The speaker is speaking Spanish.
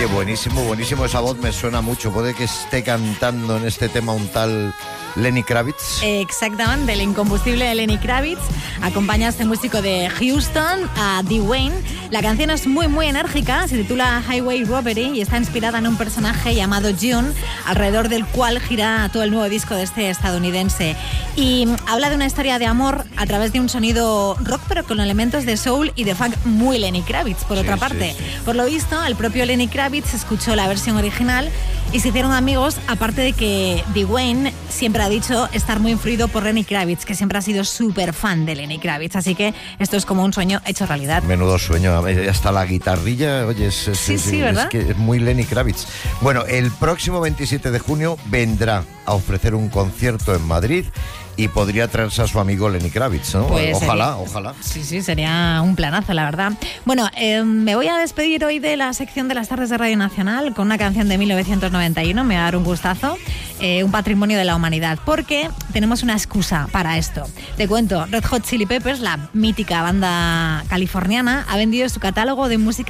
Oye, buenísimo, buenísimo. Esa voz me suena mucho. Puede que esté cantando en este tema un tal Lenny Kravitz. Exactamente, el incombustible Lenny Kravitz acompaña a este músico de Houston, a Dwayne. La canción es muy, muy enérgica, se titula Highway Robbery y está inspirada en un personaje llamado June, alrededor del cual gira todo el nuevo disco de este estadounidense. Y habla de una historia de amor a través de un sonido rock, pero con elementos de soul y de funk muy Lenny Kravitz, por otra parte. Sí. Por lo visto, el propio Lenny Kravitz escuchó la versión original y se hicieron amigos, aparte de que Dwayne siempre ha dicho estar muy influido por Lenny Kravitz, que siempre ha sido súper fan de Lenny Kravitz, así que esto es como un sueño hecho realidad. Menudo sueño, hasta la guitarrilla, oye, sí, ¿verdad? Es que es muy Lenny Kravitz. Bueno, el próximo 27 de junio vendrá a ofrecer un concierto en Madrid y podría traerse a su amigo Lenny Kravitz, ¿no? Pues ojalá, ojalá. Sí, sería un planazo, la verdad. Bueno, me voy a despedir hoy de la sección de las tardes de Radio Nacional con una canción de 1991, me va a dar un gustazo, un patrimonio de la humanidad, porque tenemos una excusa para esto. Te cuento, Red Hot Chili Peppers, la mítica banda californiana, ha vendido su catálogo de música